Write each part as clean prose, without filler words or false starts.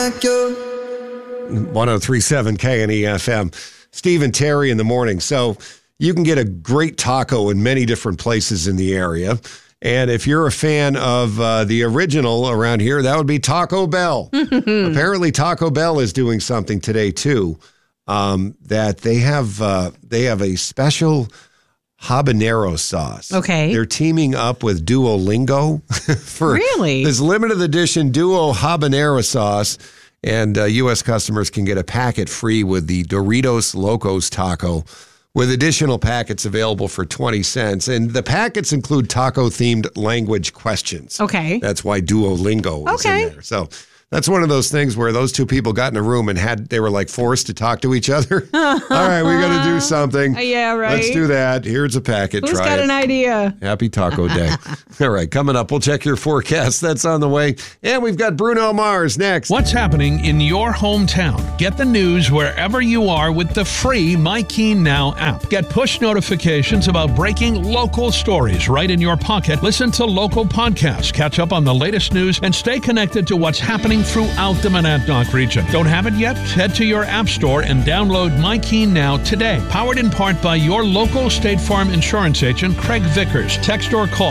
like you. 103.7 KNEFM. Steve and Terry in the morning. So you can get a great taco in many different places in the area. And if you're a fan of the original around here, that would be Taco Bell. Apparently, Taco Bell is doing something today, too, that they have a special habanero sauce. Okay. They're teaming up with Duolingo for this limited edition Duo habanero sauce. And U.S. customers can get a packet free with the Doritos Locos Taco, with additional packets available for 20 cents. And the packets include taco-themed language questions. Okay. That's why Duolingo is in there. So that's one of those things where those two people got in a room and they were like forced to talk to each other. All right, we got to do something. Yeah, right. Let's do that. Here's a packet. Who's Try got it. an idea? Happy Taco Day. All right, coming up, we'll check your forecast. That's on the way. And we've got Bruno Mars next. What's happening in your hometown? Get the news wherever you are with the free My Keen Now app. Get push notifications about breaking local stories right in your pocket. Listen to local podcasts, catch up on the latest news, and stay connected to what's happening throughout the Monadnock region. Don't have it yet? Head to your app store and download My Keen Now today. Powered in part by your local State Farm insurance agent, Craig Vickers. Text or call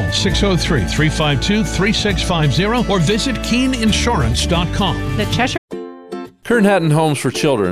603-352-3650 or visit keeninsurance.com. The Cheshire Kern Hatton Homes for Children